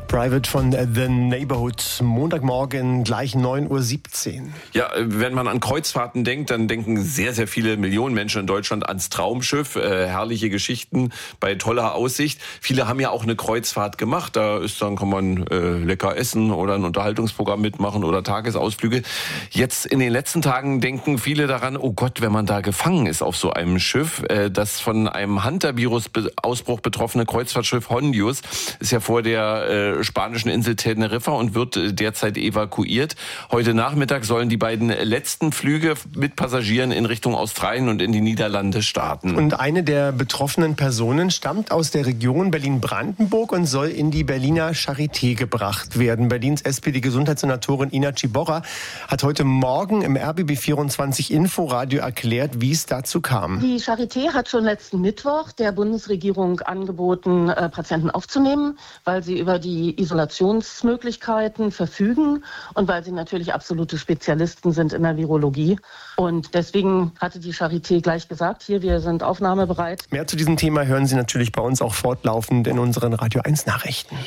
Private von The Neighborhood. Montagmorgen gleich 9:17 Uhr. Ja, wenn man an Kreuzfahrten denkt, dann denken sehr, sehr viele Millionen Menschen in Deutschland ans Traumschiff. Herrliche Geschichten bei toller Aussicht. Viele haben ja auch eine Kreuzfahrt gemacht. Kann man lecker essen oder ein Unterhaltungsprogramm mitmachen oder Tagesausflüge. Jetzt in den letzten Tagen denken viele daran, oh Gott, wenn man da gefangen ist auf so einem Schiff. Das von einem Hunter-Virus-Ausbruch betroffene Kreuzfahrtschiff Hondius ist ja vor der spanischen Insel Teneriffa und wird derzeit evakuiert. Heute Nachmittag sollen die beiden letzten Flüge mit Passagieren in Richtung Australien und in die Niederlande starten. Und eine der betroffenen Personen stammt aus der Region Berlin-Brandenburg und soll in die Berliner Charité gebracht werden. Berlins SPD-Gesundheitssenatorin Ina Ciborra hat heute Morgen im RBB24 Inforadio erklärt, wie es dazu kam. Die Charité hat schon letzten Mittwoch der Bundesregierung angeboten, Patienten aufzunehmen, weil sie über die Isolationsmöglichkeiten verfügen und weil sie natürlich absolute Spezialisten sind in der Virologie. Und deswegen hatte die Charité gleich gesagt, hier, wir sind aufnahmebereit. Mehr zu diesem Thema hören Sie natürlich bei uns auch fortlaufend in unseren Radio 1 Nachrichten.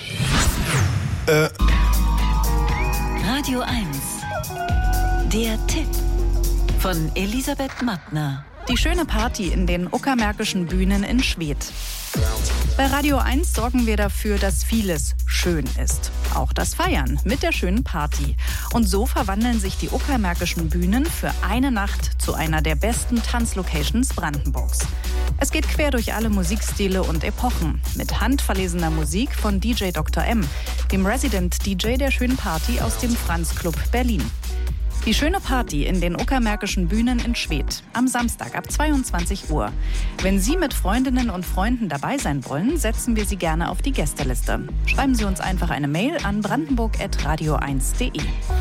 Radio 1. Der Tipp von Elisabeth Mattner. Die schöne Party in den Uckermärkischen Bühnen in Schwedt. Bei Radio 1 sorgen wir dafür, dass vieles schön ist. Auch das Feiern mit der schönen Party. Und so verwandeln sich die Uckermärkischen Bühnen für eine Nacht zu einer der besten Tanzlocations Brandenburgs. Es geht quer durch alle Musikstile und Epochen. Mit handverlesener Musik von DJ Dr. M, dem Resident DJ der schönen Party aus dem Franz Club Berlin. Die schöne Party in den Uckermärkischen Bühnen in Schwedt am Samstag ab 22 Uhr. Wenn Sie mit Freundinnen und Freunden dabei sein wollen, setzen wir Sie gerne auf die Gästeliste. Schreiben Sie uns einfach eine Mail an brandenburg@radio1.de.